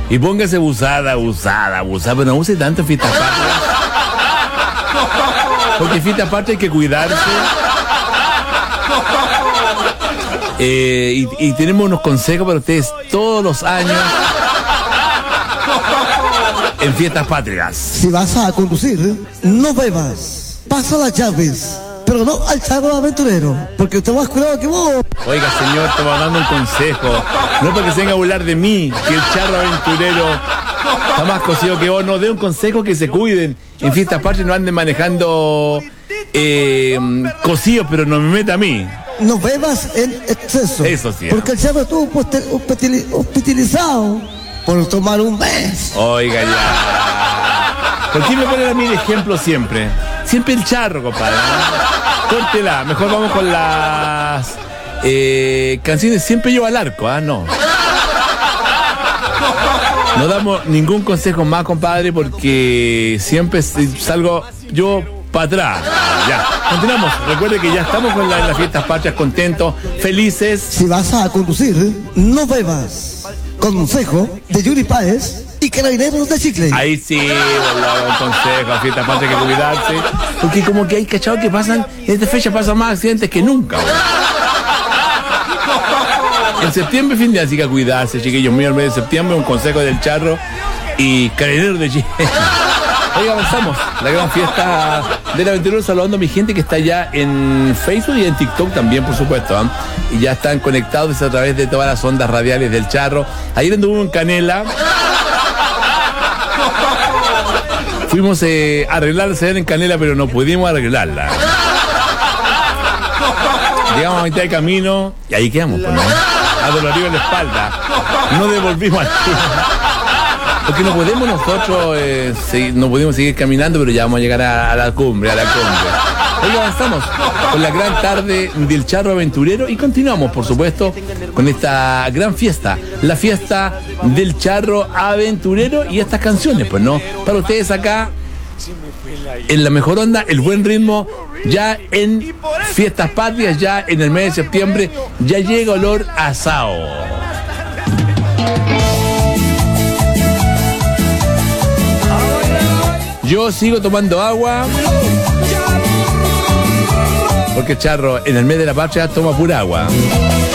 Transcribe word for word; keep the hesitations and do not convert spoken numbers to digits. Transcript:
Y póngase abusada, abusada, abusada, pero no use tanto en fiestas patrias. Porque en fiestas patrias hay que cuidarse. Eh, y, y tenemos unos consejos para ustedes todos los años en fiestas patrias. Si vas a conducir, no bebas. Pasa las llaves, pero no al charro aventurero, porque te vas cuidado que vos. Oiga, señor, te va dando un consejo. No es para que se venga a burlar de mí, que el charro aventurero está más cocido que vos. No, dé un consejo que se cuiden. En fiestas patrias no anden manejando eh, cocidos, pero no me meta a mí. No bebas en exceso. Eso sí. Porque el charro estuvo hospitalizado por tomar un mes. Oiga, ya. ¿Por qué me ponen a mí el ejemplo siempre? Siempre el charro, compadre. Córtela. Mejor vamos con las eh, canciones. Siempre yo al arco, ¿ah? No. No damos ningún consejo más, compadre, porque siempre salgo yo para atrás. Ya, continuamos. Recuerde que ya estamos con la, las fiestas patrias, contentos, felices. Si vas a conducir, no bebas. Consejo de Yuri Páez y Carabineros de Chicle. Ahí sí, un consejo, fiestas patrias hay que cuidarse. Porque como que hay cachados que pasan, en esta fecha pasan más accidentes que nunca. En septiembre, fin de año, así que a cuidarse, chiquillos míos, el mes de septiembre, un consejo del charro y Carabineros de Chicle. Hoy avanzamos, la gran fiesta del aventurero, saludando a mi gente que está ya en Facebook y en TikTok también, por supuesto, ¿eh? Y ya están conectados a través de todas las ondas radiales del charro. Ayer anduvo en Canela. Fuimos eh, a arreglar la señal en Canela, pero no pudimos arreglarla. Llegamos a mitad de camino y ahí quedamos, pues, ¿no? Adolorido en la espalda. No devolvimos al porque no podemos nosotros, eh, seguir, no podemos seguir caminando, pero ya vamos a llegar a, a la cumbre, a la cumbre. Hoy avanzamos con la gran tarde del charro aventurero y continuamos, por supuesto, con esta gran fiesta, la fiesta del charro aventurero y estas canciones, pues, ¿no? Para ustedes acá, en la mejor onda, el buen ritmo, ya en fiestas patrias, ya en el mes de septiembre, ya llega olor a asado. Yo sigo tomando agua, porque Charro en el mes de la patria toma pura agua.